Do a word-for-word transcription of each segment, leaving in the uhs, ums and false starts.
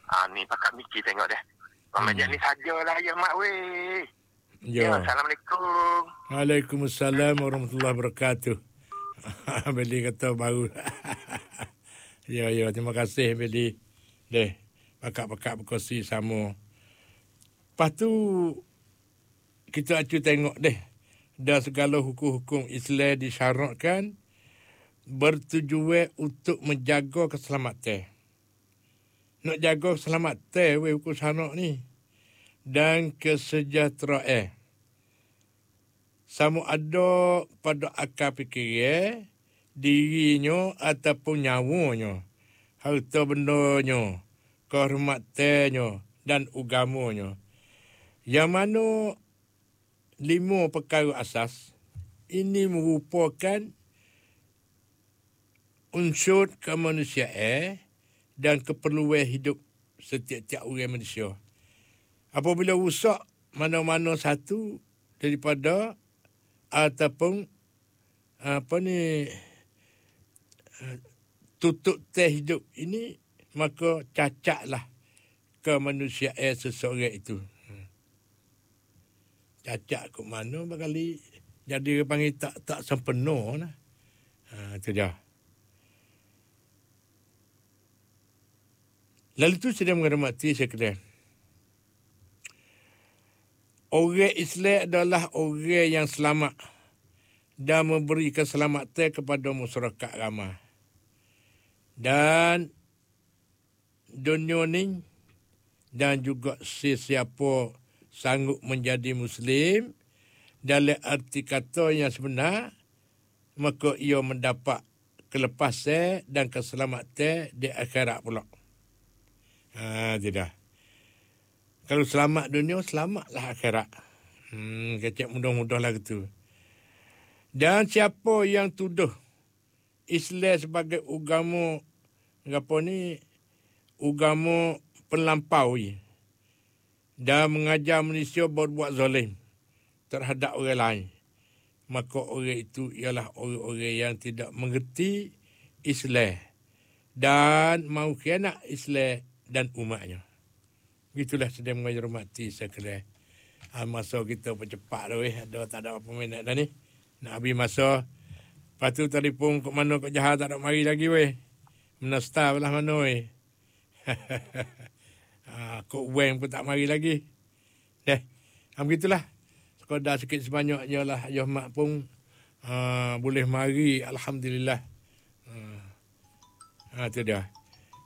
Ah, ni pakak mikir tengok deh. Mamajak hmm. ni sajalah ya mak weh. Ya. Ya, Assalamualaikum. Waalaikumsalam warahmatullahi wabarakatuh. Beli kata baru. Ya, ya. Terima kasih, Beli. Deh, pakak-pakak berkongsi sama. Lepas tu, kita acu tengok deh. Dah segala hukum-hukum Islam disyaratkan bertujuan untuk menjaga keselamatan. Nak jaga keselamatan, weh, hukum syarak ni. Dan kesejahteraan. Sama ada pada akal fikiran, dirinya ataupun nyawanya, harta bendanya, kehormatannya dan agamanya. Yang mana lima perkara asas ini merupakan unsur kemanusiaan dan keperluan hidup setiap-tiap orang manusia. Apabila rusak mana-mana satu daripada ataupun apa ni tutup teh hidup ini, maka cacatlah kemanusiaan seseorang itu. Cacat ke mana bakali jadi panggil tak tak sempurna lah. Ha, itu dia. Lalu tu sedang menghormati sekalian. Orang Islam adalah orang yang selamat dan memberi keselamatan kepada masyarakat ramai. Dan dunia ni dan juga sesiapa sanggup menjadi Muslim dalam arti kata yang sebenar, maka ia mendapat kelepasan dan keselamatan di akhirat pula. Ha, tidak. Kalau selamat dunia, selamatlah akhirat. Hmm, kecik mudah-mudahlah gitu. Dan siapa yang tuduh Islam sebagai agama, apa ni, agama penlampaui dan mengajar manusia berbuat zalim terhadap orang lain, maka orang itu ialah orang-orang yang tidak mengerti Islam dan mahu khianat Islam dan umatnya. Itulah sedang menghormati sekalian. Ha, masa kita bercepat dah weh. Ada tak ada apa minat dah ni. Nak habis masa. Lepas tu telefon kat mana kat Jahat tak ada mari lagi weh. Menasta belah mana weh. ha, kok Weng pun tak mari lagi. Deh. Ha, begitulah. Sekadar sikit sebanyak je lah. Ayah mak pun ha, boleh mari. Alhamdulillah. Ha, ha tu dia.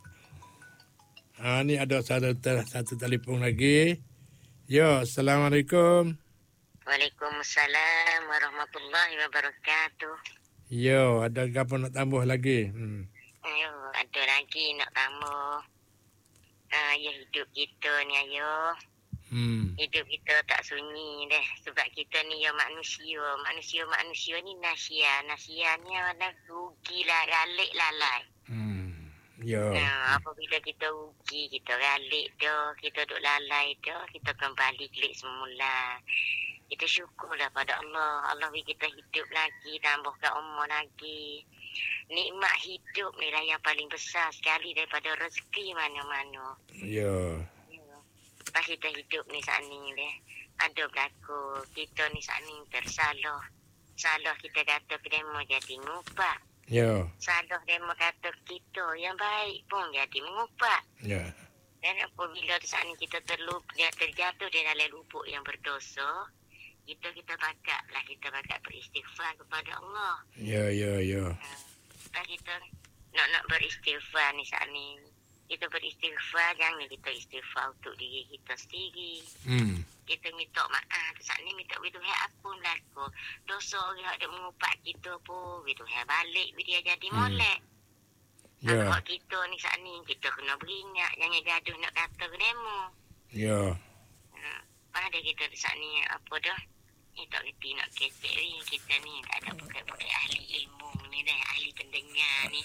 Ha, ni ada satu, satu telefon lagi. Ya, Assalamualaikum. Waalaikumsalam warahmatullahi wabarakatuh. Ya, ada apa nak tambah lagi? Hmm. Ayo, ada lagi nak tambah. Uh, ya hidup kita ni ayo. Hmm. Hidup kita tak sunyi deh. Sebab kita ni ya manusia. Manusia-manusia ni nasia. Nasia ni ada rugi lah, galik lalai. Hmm. Ya. Nah, apabila kita rugi, kita galik dah, kita duk lalai dah, kita kembali klik semula. Kita syukurlah pada Allah. Allah beri kita hidup lagi, tambahkan umur lagi. Nikmat hidup ni lah yang paling besar sekali daripada rezeki mana-mana. Ya. Ya. Pas kita hidup ni saat ni deh, ada berlaku. Kita ni saat ni tersalah. Salah kita kata kedema jadi ngupak. Ya. Salah demo kata kita yang baik pun jadi mengupak. Ya. Dan apabila di saat ini kita terlup, dia terjatuh di dalam lubuk yang berdosa, kita kita bakatlah kita bakat beristighfar kepada Allah. Ya, ya, ya. Nah, kita nak nak beristighfar ni saat ni. Kita beristighfar, jangan kita istighfar untuk diri kita sendiri. Hmm. Kita minta maaf. Saat ni minta Tuhan ampun laku. Dosa orang ada mengupak kita pun. Tuhan balik, dia jadi molek. Hmm. Yeah. Kalau kita ni saat ni, kita kena beringat. Jangan gaduh nak kata demo. Ya. Yeah. Nah, pada kita saat ni, apa dah? Ni tak kerti nak kepek ni. Kita ni tak ada pakai-pakai ahli ilmu ni dah. Ahli pendengar ni.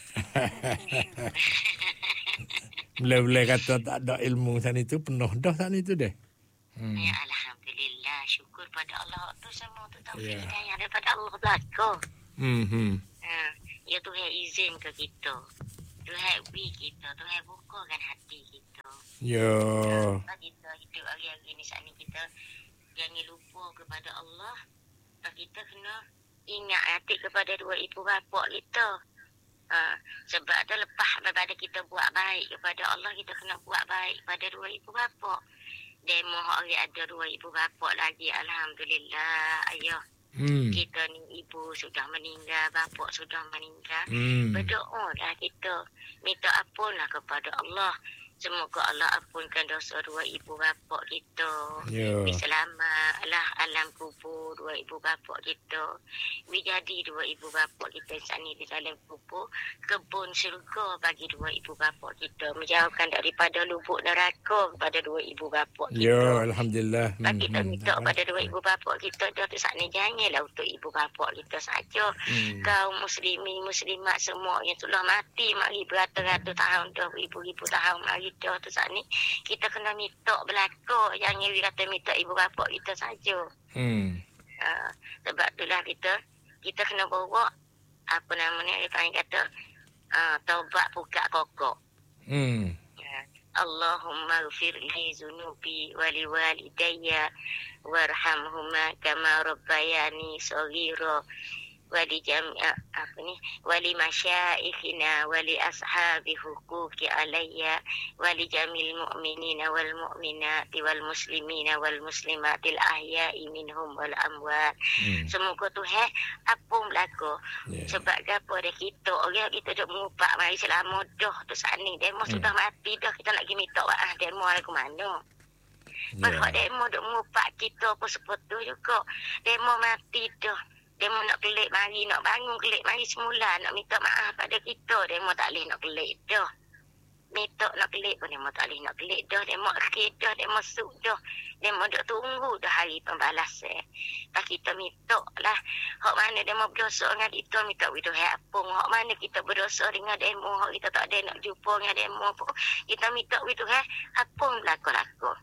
Boleh-boleh kata tak ada ilmu sana itu penuh dah sana itu deh. Hmm. Ya Alhamdulillah, syukur pada Allah tu semua tu taufik yeah. hidayah daripada Allah belaka. Hmm. hmm. Ha, ya Tuhan izin ke kita. Tuhan beri kita, Tuhan bukakan hati kita. Ya. Kita hidup hari-hari ni saat ni kita jangan lupa kepada Allah. Kita kena ingat hati kepada dua ibu bapa kita. Ha, sebab tu lepas daripada kita buat baik kepada Allah, kita kena buat baik pada dua ibu bapa. Demo hari ada dua ibu bapa lagi, alhamdulillah. Ayah, hmm. kita ni ibu sudah meninggal, bapa sudah meninggal. Hmm. Berdoa dah kita, minta ampunlah kepada Allah. Semoga Allah ampunkan dosa dua ibu bapa kita. Yeah. Selamatlah alam kubur dua ibu bapa kita. Jadi dua ibu bapa kita saat ni di dalam kubur, kebun syurga bagi dua ibu bapa kita. Menjauhkan daripada lubuk neraka kepada dua ibu bapa kita. Ya, yeah, alhamdulillah. Hmm. Kita minta hmm. pada dua ibu bapa kita, dia tu saat ni janganlah untuk ibu bapa kita saja. Hmm. Kaum muslimin, muslimat semua yang telah mati mari beratus-ratus tahun dah, ribu-ribu tahun mari dah tu saat ni, kita kena minta belaka, jangan kata minta ibu bapa kita saja. Hmm. Uh, sebab itulah kita kita kena bawa apa namanya, dia panggil kata uh, taubat buka kokok. Hmm. Uh, Allahumma ghfir li zunubi wa li walidayya warhamhuma kama rabbayani shaghira wali jami'a apa ni wali masyaikhina wali ashabi huquqi alayya wali jamil mu'minina wal mu'minati wal muslimina wal muslimatil ahya'i minhum wal amwat. Hmm. Semoga Tuhan apa berlaku. Yeah. Sebab apa dah kita orang kita duk mengupak mari selama dah tu saat ni demo hmm. sudah mati dah, kita nak pergi minta maaf demo lagu mana. Yeah. Bahawa demo duk mengupak kita apa seperti juga. Demo mati dah. Demo nak kelik mari, nak bangun kelik mari semula, nak minta maaf pada kita. Demo tak boleh nak kelik dah. Minta nak kelik pun demo tak boleh nak kelik dah. Demo akhir dah, demo suk dah. Demo duk tunggu dah hari pembalasan. Tak kita minta lah. Hak mana demo berdosa dengan kita, minta widow apung. Hak mana kita berdosa dengan demo, hak kita tak ada nak jumpa dengan demo pun, kita minta widow apung belakang-belakang.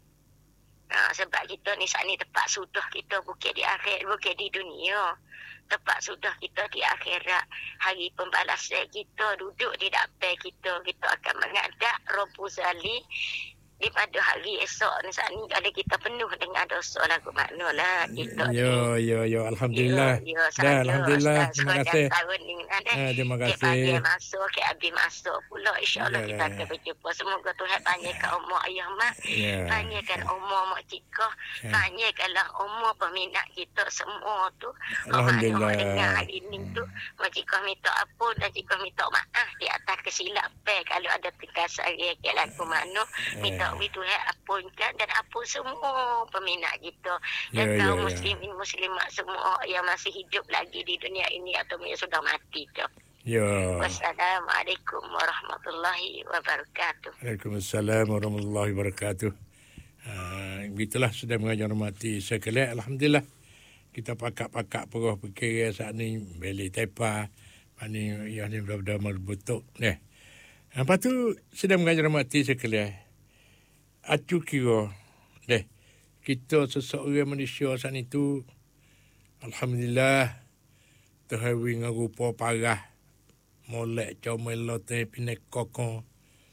Ha, sebab kita ni saat ni tepat sudah kita bukan di akhirat, bukan di dunia. Tepat sudah kita di akhirat. Hari pembalasan kita duduk di dapat kita. Kita akan menghadap Rabbul Zali di pada hari esok ni saat ni ada kita penuh dengan dosa lagu makna lah kita. Yo yo yo alhamdulillah. Yo, yo, dah, alhamdulillah. Terima kasih. Ni, eh, terima kasih. Kita masuk ke abi masuk pula insya-Allah kita akan berjumpa. Semoga Tuhan panjangkan umur ayah mak. Yeah. Panjangkan umur mak cika. Yeah. Panjangkanlah umur peminat kita semua tu. Alhamdulillah. Dengan hari ni tu mak cika minta ampun dan cika minta maaf di atas kesilapan kalau ada terkasar ke lagu makna. Minta yeah. Tuhan ampunkan dan ampun semua peminat kita dan yeah, kaum yeah, muslimin yeah. muslimat semua yang masih hidup lagi di dunia ini atau yang sudah mati tu. Ya. Wassalamualaikum warahmatullahi wabarakatuh. Waalaikumsalam warahmatullahi wabarakatuh. Uh, begitulah sudah mengajar mati sekalian. Alhamdulillah kita pakak-pakak perah fikir saat ni beli tepa ni yang ni benar-benar merbutuk ni. Lepas tu sudah mengajar mati sekalian. Acu kira deh kita seseorang manusia saat itu alhamdulillah terhawi dengan rupa parah molek comel lote pinek kokon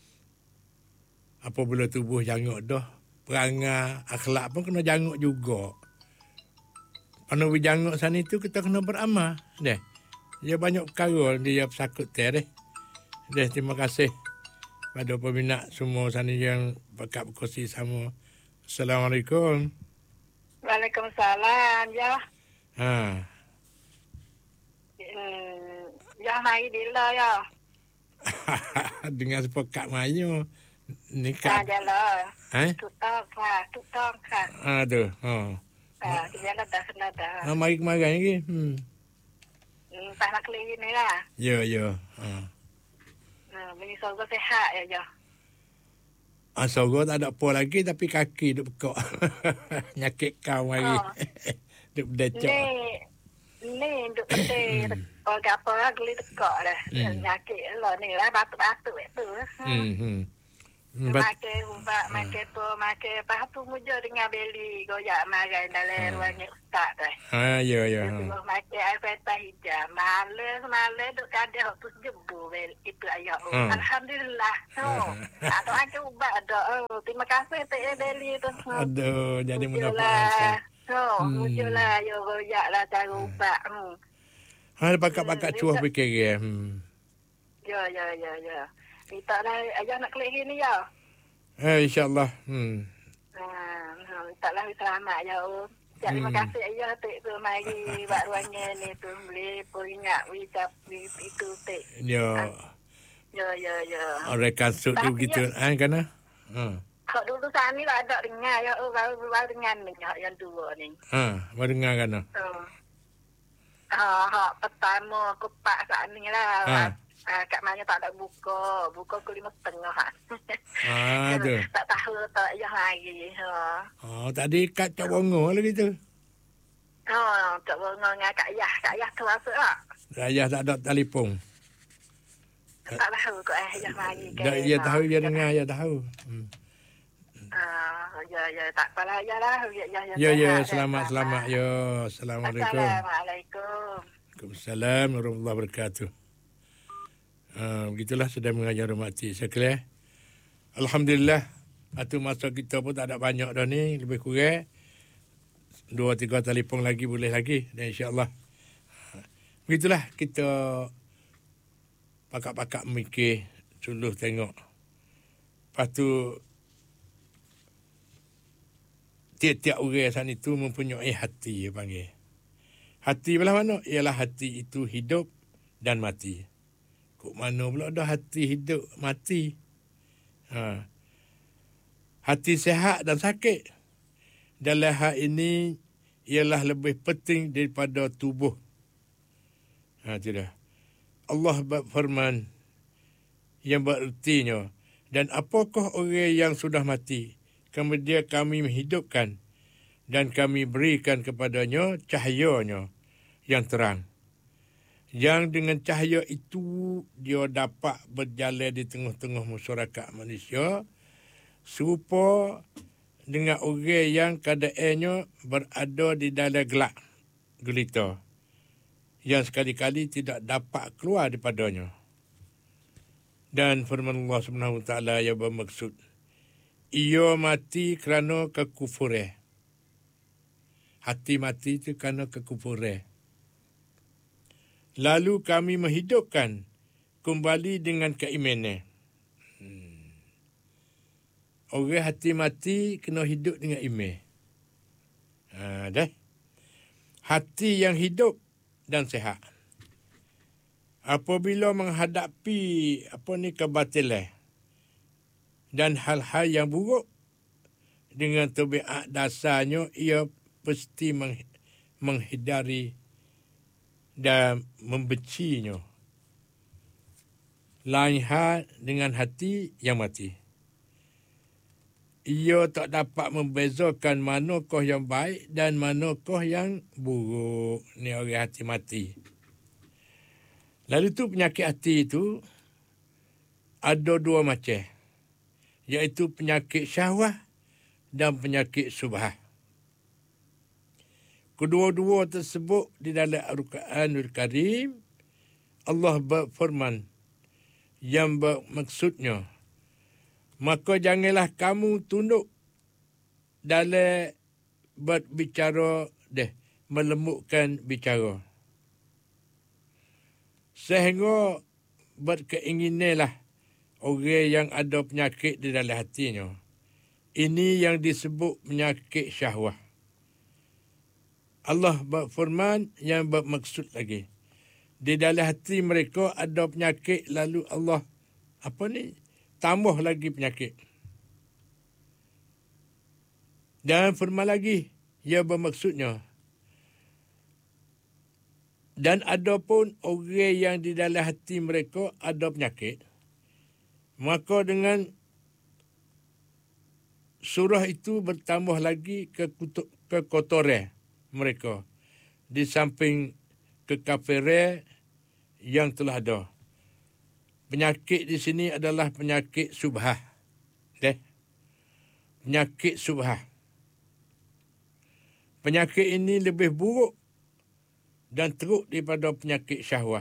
apabila tubuh janguk dah perangai akhlak pun kena janguk juga. Kalau berjanguk sana itu kita kena beramal deh. Dia banyak perkara dia sakut teh deh. Deh terima kasih pada peminat semua sana yang bakal berkongsi sama. Assalamualaikum. Waalaikumsalam ya. Ha. Hmm, ya mai bila ya. Dengan sepakat mayu nikah. Ada lah. Eh? Tutak lah, tutak kan. Aduh, ha. Ah, dia dah dah dah. Ha, mari kemarin lagi. Hmm. Hmm, tak nak kali ni lah. Ya, ya. Ha. Bini sorga sehat ya je. Ah, sorga tak ada apa lagi tapi kaki duk bekak. Nyakit kau lagi. Oh. Duk berdecok. Ni, ni duk pedih. Orang apa lagi dekak dah. Hmm. Nyakit lah ni lah batuk-batuk itu. Hmm. hmm. Hmm, bat- Makan ubat, makan tu, makan apa tu muja dengan beli goyak marai dalam ruangnya ustaz dah. Ha, ya, ya. Dia suruh makan air patah hijau. Malas, malas duk kadang tu jebu bel itu ayah. Oh. Hmm. Alhamdulillah. Oh. Atau ada ubat ada. Oh, terima kasih Tek Beli tu. Aduh, jadi mudah Mujalah. Oh, Hmm. mujalah yo goyak lah cara ubat. Hmm. Ha, pakat-pakat Hmm, cuah dia- fikir dia. Hmm. Ya, ya, ya, ya. Minta lah ayah nak klik ni ya. Eh, insya-Allah. Hmm. Ha, minta lah selamat ya. Oh. Terima Hmm. kasih ayah Tek tu mari buat ruangnya ni tu boleh peringat ucap itu Tek. Ya. Ya, ya, ya. Orang kasut tu Tapi begitu. Ha, kan? Ha. Kalau dulu saat ni lah ada dengar ya. Oh, baru, baru dengar ni yang dua ni. Ha, baru dengar kan? Oh. Ha, ha, pertama aku pak saat ni lah. Ha. Ha, kat mana tak ada buka. Buka ke lima setengah. Ha. Ha, tu. Tak tahu tak yang lagi. Ha. Oh, tadi kat Cak Bongo lah gitu. Ha, tak boleh dengan Kak Yah. Kak Yah tu apa tak? Ayah tak ada telefon. Tak tahu kok eh yang lagi. Dah, dia tahu, dia dengar, dia tahu. Hmm. Ah, ya, ya, tak apalah, ya lah. Ya, ya, Ya, ya, sehat, selamat, sehat. selamat. Ya, Assalamualaikum. Assalamualaikum. Waalaikumsalam warahmatullahi wabarakatuh. Uh, begitulah sedang mengajar mati sekalian. Alhamdulillah. Atau masa kita pun tak ada banyak dah ni. Lebih kurang. Dua, tiga telefon lagi boleh lagi. Dan insyaAllah. Begitulah kita pakak-pakak mikir. Suluh tengok. Lepas tu tiap-tiap orang saat itu mempunyai hati, dia panggil. Hati belah mana? Ialah hati itu hidup dan mati. Kok mana pula ada hati hidup, mati? Ha. Hati sehat dan sakit. Dalam hal ini, ialah lebih penting daripada tubuh. Ha, tidak. Allah berfirman yang berertinya, dan apakah orang yang sudah mati? Kemudian kami menghidupkan dan kami berikan kepadanya cahayanya yang terang. Yang dengan cahaya itu dia dapat berjalan di tengah-tengah masyarakat manusia serupa dengan orang yang keadaannya berada di dalam gelap gulita yang sekali-kali tidak dapat keluar daripadanya. Dan firman Allah Subhanahu Wa Taala yang bermaksud, ia mati kerana kekufuran. Hati mati itu kerana kekufuran. Lalu kami menghidupkan kembali dengan keimanan. Hmm. Orang hati mati kena hidup dengan iman. Ha, dah. Hati yang hidup dan sehat. Apabila menghadapi apa ni kebatilan dan hal-hal yang buruk, dengan tabiat dasarnya ia pasti meng- menghindari dan membencinya. Lain hal dengan hati yang mati. Ia tak dapat membezakan manakah yang baik dan manakah yang buruk. Ni orang hati mati. Lalu tu penyakit hati itu ada dua macam. Iaitu penyakit syahwah dan penyakit subhah. Kedua-dua tersebut di dalam Al-Quranul Karim, Allah berfirman yang bermaksudnya, maka janganlah kamu tunduk dalam berbicara deh, melembutkan bicara. Sehingga berkeinginanlah orang yang ada penyakit di dalam hatinya. Ini yang disebut penyakit syahwah. Allah berfirman yang bermaksud lagi. Di dalam hati mereka ada penyakit, lalu Allah apa ni? Tambah lagi penyakit. Dan firman lagi yang bermaksudnya, dan ada pun orang yang di dalam hati mereka ada penyakit, maka dengan surah itu bertambah lagi kekotoran mereka di samping kekafiran yang telah ada. Penyakit di sini adalah penyakit subhah. Deh. Penyakit subhah. Penyakit ini lebih buruk dan teruk daripada penyakit syahwah.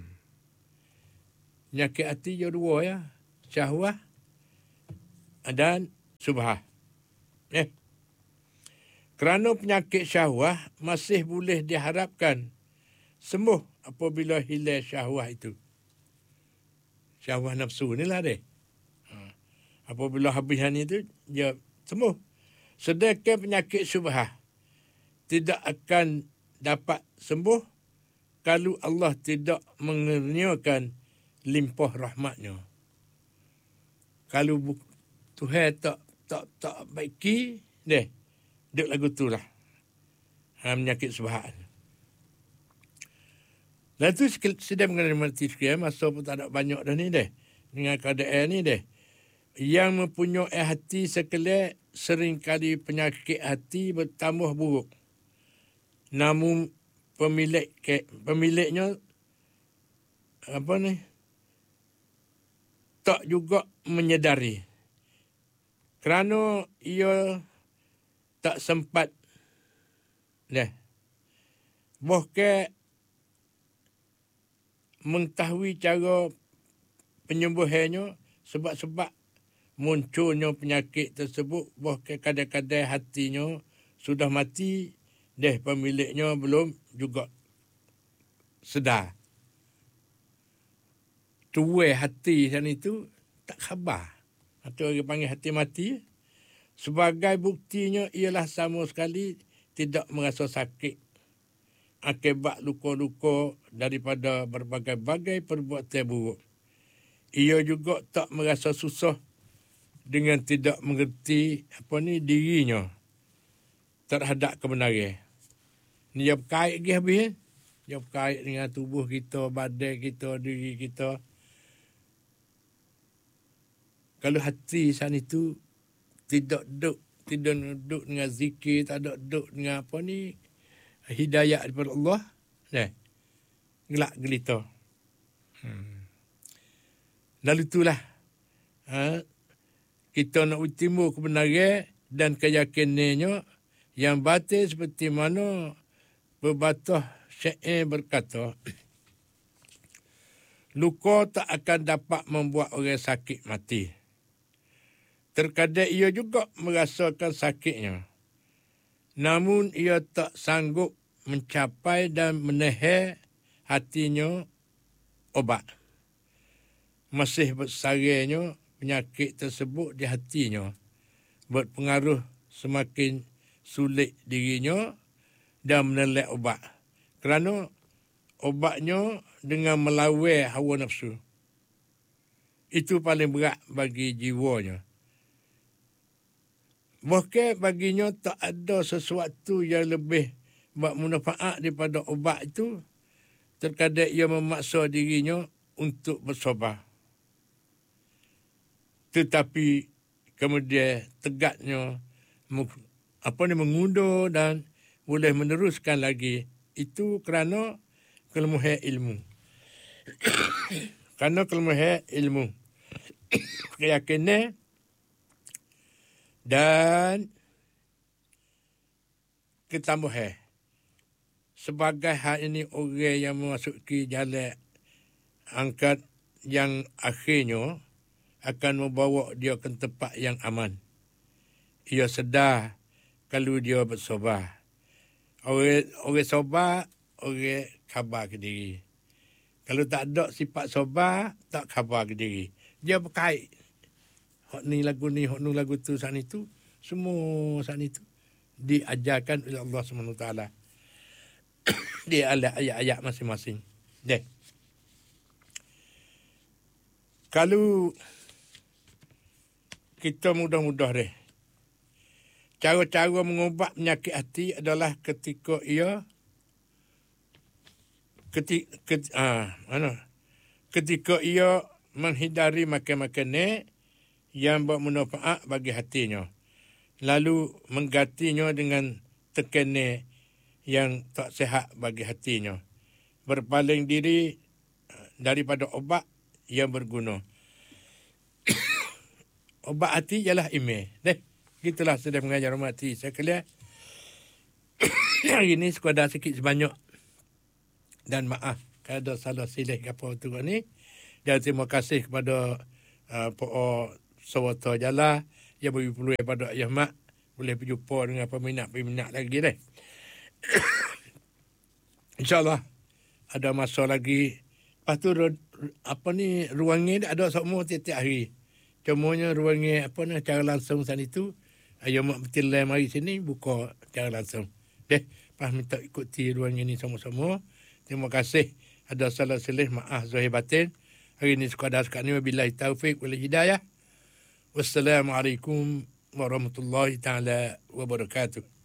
Penyakit hati ada dua ya. Syahwah dan subhah. Eh. Kerana penyakit syahwah masih boleh diharapkan sembuh apabila hilang syahwah itu. Syahwah nafsu ni lah deh. Apabila habiskan itu, dia sembuh. Sedangkan penyakit syubhah tidak akan dapat sembuh kalau Allah tidak mengurniakan limpah rahmatnya. Kalau Tuhan tak tak tak baiki, deh, dek lagu tu lah. Ha, penyakit syubhah. Dan tu sedang mengenai mati sekian, masa pun tak ada banyak dah ni deh. Dengan keadaan ni deh. Yang mempunyai hati sekelak seringkali penyakit hati bertambah buruk. Namun pemilik pemiliknya apa ni tak juga menyedari. Kerana ia tak sempat dah. Bahkan mengetahui cara penyembuhannya sebab-sebab munculnya penyakit tersebut, bahkan kadang-kadang hatinya sudah mati, deh pemiliknya belum juga sedar. Tua hati sana itu tak khabar. Atau orang panggil hati mati. Sebagai buktinya ialah sama sekali tidak merasa sakit akibat luka-luka daripada berbagai-bagai perbuatan buruk. Ia juga tak merasa susah dengan tidak mengerti apa ni dirinya terhadap kebenaran. Ni dia berkait lagi habis. Eh? Dia berkait dengan tubuh kita, badan kita, diri kita. Kalau hati sana itu tidak duduk, tidak duduk dengan zikir, tak ada duduk dengan apa ni, hidayah daripada Allah, nah, gelak gelita. Hmm. Lalu itulah, ha, kita nak timbul kebenaran dan keyakinannya yang batin seperti mana berbatah syair berkata, luka tak akan dapat membuat orang sakit mati. Terkadang ia juga merasakan sakitnya. Namun ia tak sanggup mencapai dan menahan hatinya obat. Masih bersarangnya penyakit tersebut di hatinya berpengaruh semakin sulit dirinya dan menelak obat. Kerana obatnya dengan melawan hawa nafsu. Itu paling berat bagi jiwanya. Bahkan baginya tak ada sesuatu yang lebih bermanfaat daripada obat itu. Terkadang ia memaksa dirinya untuk bersabar. Tetapi kemudian tegaknya apa ni mengundur dan boleh meneruskan lagi. Itu kerana kelemahan ilmu. Kerana kelemahan ilmu. Keyakinan dan ketambahan. Sebagai hal ini orang yang memasuki jalan angkat yang akhirnya akan membawa dia ke tempat yang aman. Ia sedar kalau dia bersabar. Orang, orang sabar, orang khabar ke diri. Kalau tak ada sifat sabar, tak khabar ke diri. Dia berkait. Hak ni lagu ni, hak ni lagu tu, saat itu. Semua saat itu diajarkan oleh Allah subhanahu wa taala. Dia ada ayat-ayat masing-masing. Deh. Kalau kita mudah-mudah deh. Cara-cara mengubat penyakit hati adalah ketika ia ketika, ketika, ah, mana? ketika ia menghindari makan-makanan yang bermanfaat bagi hatinya. Lalu menggantinya dengan tekanan yang tak sihat bagi hatinya. Berpaling diri daripada obat yang berguna. Obat hati ialah email. Deh. Gitulah sudah mengajar hormat hati sekalian. Hari ini sekadar sikit sebanyak. Dan maaf kalau ada salah silih apa tu ni. Dan terima kasih kepada uh, Pak Sawata Jala yang beri peluang pada Ayah Mak boleh berjumpa dengan peminat-peminat lagi deh. InsyaAllah ada masa lagi. Lepas tu apa ni ruangnya ada semua tiap-tiap hari. Cumanya ruangnya apa ni cara langsung sana itu. Ayah Mak betul lah mari sini buka cara langsung. Deh, pas minta ikuti ruangnya ni sama-sama. Terima kasih. Ada salah silih maaf zahir batin. Hari ini sekadar sekat ni wabillahi taufik wal hidayah. Wassalamualaikum warahmatullahi taala wabarakatuh.